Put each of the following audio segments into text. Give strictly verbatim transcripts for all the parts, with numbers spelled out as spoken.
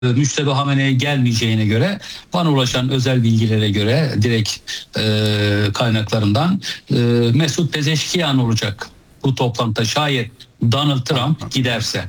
Müştebe Hamene'ye gelmeyeceğine göre bana ulaşan özel bilgilere göre direkt e, kaynaklarından e, Mesut Pezeşkiyan olacak bu toplantıda şayet Donald Trump giderse.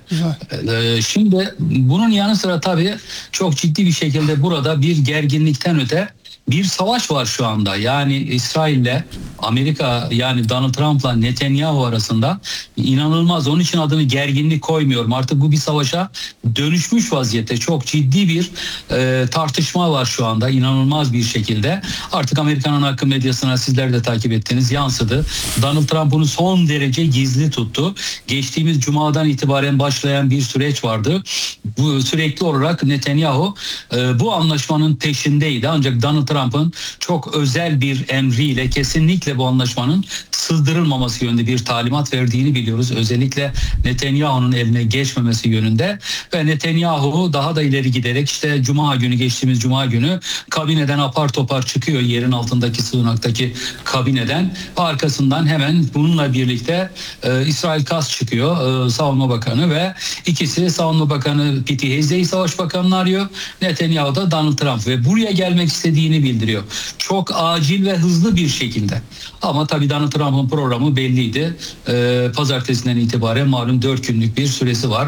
E, şimdi bunun yanı sıra tabii çok ciddi bir şekilde burada bir gerginlikten öte bir savaş var şu anda. Yani İsrail'le Amerika, yani Donald Trump'la Netanyahu arasında inanılmaz. Onun için adını gerginlik koymuyorum. Artık bu bir savaşa dönüşmüş vaziyette. Çok ciddi bir e, tartışma var şu anda. İnanılmaz bir şekilde. Artık Amerika'nın akım medyasına sizler de takip ettiniz, yansıdı. Donald Trump bunu son derece gizli tuttu. Geçtiğimiz cumadan itibaren başlayan bir süreç vardı. Bu sürekli olarak Netanyahu e, bu anlaşmanın peşindeydi. Ancak Donald Trump'ın çok özel bir emriyle kesinlikle bu anlaşmanın sızdırılmaması yönünde bir talimat verdiğini biliyoruz. Özellikle Netanyahu'nun eline geçmemesi yönünde ve Netanyahu daha da ileri giderek işte Cuma günü, geçtiğimiz Cuma günü kabineden apar topar çıkıyor, yerin altındaki sığınaktaki kabineden. Arkasından hemen bununla birlikte e, İsrail Katz çıkıyor, e, Savunma Bakanı, ve ikisi Savunma Bakanı Pete Hegseth'i Savaş Bakanı'nı arıyor. Netanyahu da Donald Trump ve buraya gelmek istediğini bildiriyor. Çok acil ve hızlı bir şekilde. Ama tabii Donald Trump'ın programı belliydi. Ee, pazartesinden itibaren malum dört günlük bir süresi var.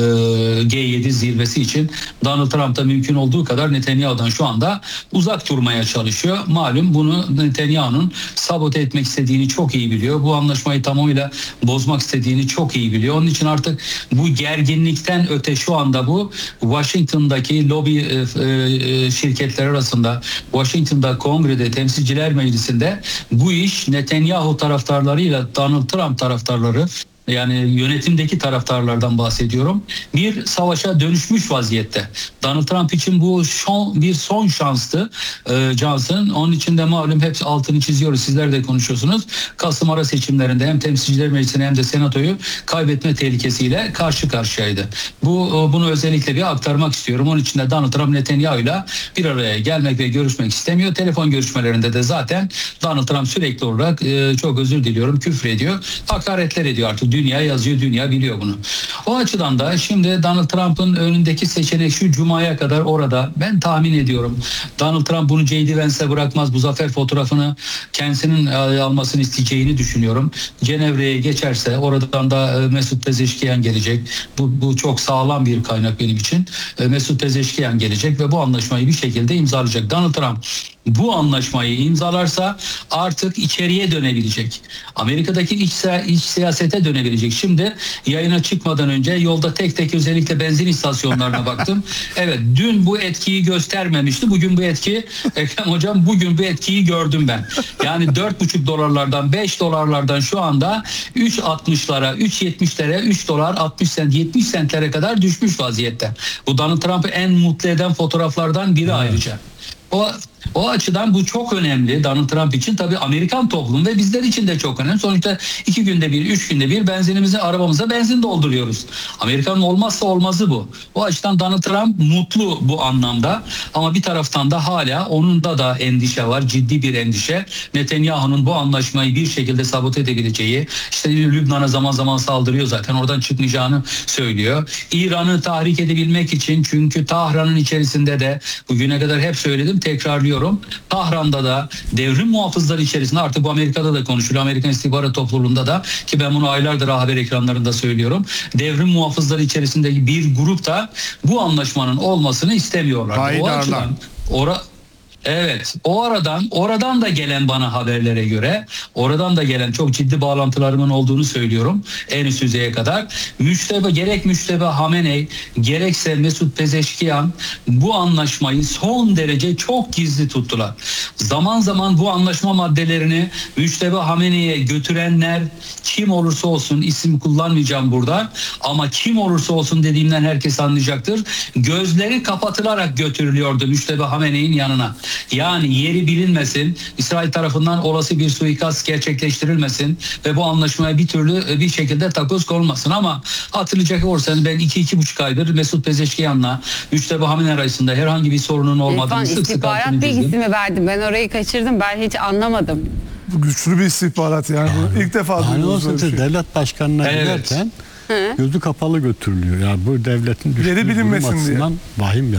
Ee, G yedi zirvesi için Donald Trump da mümkün olduğu kadar Netanyahu'dan şu anda uzak durmaya çalışıyor. Malum bunu Netanyahu'nun sabote etmek istediğini çok iyi biliyor. Bu anlaşmayı tamamıyla bozmak istediğini çok iyi biliyor. Onun için artık bu gerginlikten öte şu anda bu Washington'daki lobi e, e, şirketler arasında, Washington'da Kongrede, Temsilciler Meclisi'nde bu iş Netanyahu taraftarlarıyla Donald Trump taraftarları, yani yönetimdeki taraftarlardan bahsediyorum, bir savaşa dönüşmüş vaziyette. Donald Trump için bu son, bir son şanstı e, Johnson. Onun için de malum hep altını çiziyoruz. Sizler de konuşuyorsunuz. Kasım ara seçimlerinde hem Temsilciler Meclisi'ni hem de Senato'yu kaybetme tehlikesiyle karşı karşıyaydı. Bu bunu özellikle bir aktarmak istiyorum. Onun için de Donald Trump Netanyahu'yla bir araya gelmek ve görüşmek istemiyor. Telefon görüşmelerinde de zaten Donald Trump sürekli olarak e, çok özür diliyorum, küfür ediyor, hakaretler ediyor artık. Dünya yazıyor, dünya biliyor bunu. O açıdan da şimdi Donald Trump'ın önündeki seçenek şu Cuma'ya kadar orada. Ben tahmin ediyorum Donald Trump bunu J D Vance'e bırakmaz. Bu zafer fotoğrafını kendisinin almasını isteyeceğini düşünüyorum. Cenevre'ye geçerse oradan da Mesut Pezeşkiyan gelecek. Bu, bu çok sağlam bir kaynak benim için. Mesut Pezeşkiyan gelecek ve bu anlaşmayı bir şekilde imzalayacak. Donald Trump bu anlaşmayı imzalarsa artık içeriye dönebilecek. Amerika'daki iç, iç siyasete dönebilecek. Şimdi yayına çıkmadan önce yolda tek tek özellikle benzin istasyonlarına baktım. Evet, dün bu etkiyi göstermemişti. Bugün bu etki, Ekrem Hocam, bugün bu etkiyi gördüm ben. Yani dört buçuk dolarlardan, beş dolarlardan şu anda üç altmışlara, üç yetmişlere, üç dolar altmış sent, yetmiş sentlere kadar düşmüş vaziyette. Bu Donald Trump'ı en mutlu eden fotoğraflardan biri ayrıca. O O açıdan bu çok önemli Donald Trump için, tabii Amerikan toplumu ve bizler için de çok önemli. Sonuçta iki günde bir, üç günde bir benzinimizi, arabamıza benzin dolduruyoruz. Amerika'nın olmazsa olmazı bu. O açıdan Donald Trump mutlu bu anlamda, ama bir taraftan da hala onun da da endişe var, ciddi bir endişe. Netanyahu'nun bu anlaşmayı bir şekilde sabote edebileceği, işte Lübnan'a zaman zaman saldırıyor zaten, oradan çıkmayacağını söylüyor. İran'ı tahrik edebilmek için, çünkü Tahran'ın içerisinde de bugüne kadar hep söyledim, tekrarlıyorum. Tahran'da da devrim muhafızları içerisinde, artık bu Amerika'da da konuşuluyor, Amerikan istihbarat topluluğunda da, ki ben bunu aylardır haber ekranlarında söylüyorum. Devrim muhafızları içerisindeki bir grup da bu anlaşmanın olmasını istemiyorlar. O açıdan ora Evet, o aradan oradan da gelen bana haberlere göre, oradan da gelen çok ciddi bağlantılarımın olduğunu söylüyorum en üst düzeye kadar. Müştebe, gerek Müştebe Hamenei gerekse Mesut Pezeşkiyan bu anlaşmayı son derece çok gizli tuttular. Zaman zaman bu anlaşma maddelerini Müştebe Hamenei'ye götürenler, kim olursa olsun, isim kullanmayacağım burada, ama kim olursa olsun dediğimden herkes anlayacaktır, gözleri kapatılarak götürülüyordu Müştebe Hamenei'nin yanına. Yani yeri bilinmesin, İsrail tarafından olası bir suikast gerçekleştirilmesin ve bu anlaşmaya bir türlü bir şekilde takoz konulmasın. Ama hatırlayacak olursanız ben iki iki buçuk aydır Mesut Pezeşkiyan'la Müştebe Hamenei arasında herhangi bir sorunun olmadığını sık sık altını çizdim. İstihbarat bilgisi mi verdi? Ben orayı kaçırdım. Ben hiç anlamadım. Bu güçlü bir istihbarat yani. yani İlk defa hani duyuyoruz olsa şey. Devlet başkanına evet. giderken Hı. gözü kapalı götürülüyor. Yani bu devletin düştüğü Yeri durum bilinmesin diye. açısından vahim.